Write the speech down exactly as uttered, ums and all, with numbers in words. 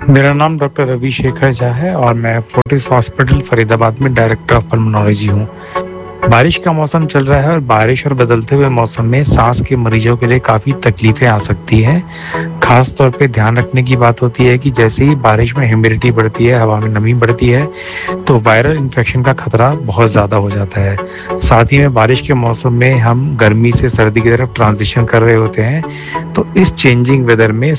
मेरा नाम डॉक्टर रवि शेखर झा है और मैं फोर्टिस हॉस्पिटल फरीदाबाद में डायरेक्टर ऑफ पल्मोनोलॉजी हूँ। बारिश का मौसम चल रहा है और बारिश और बदलते हुए मौसम में सांस के मरीजों के लिए काफ़ी तकलीफ़ें आ सकती हैं। ख़ास तौर पे ध्यान रखने की बात होती है कि जैसे ही बारिश में ह्यूमिडिटी बढ़ती है, हवा में नमी बढ़ती है, तो वायरल इन्फेक्शन का खतरा बहुत ज़्यादा हो जाता है। साथ ही में बारिश के मौसम में हम गर्मी से सर्दी की तरफ ट्रांज़िशन कर रहे होते हैं, तो इस चेंजिंग वेदर में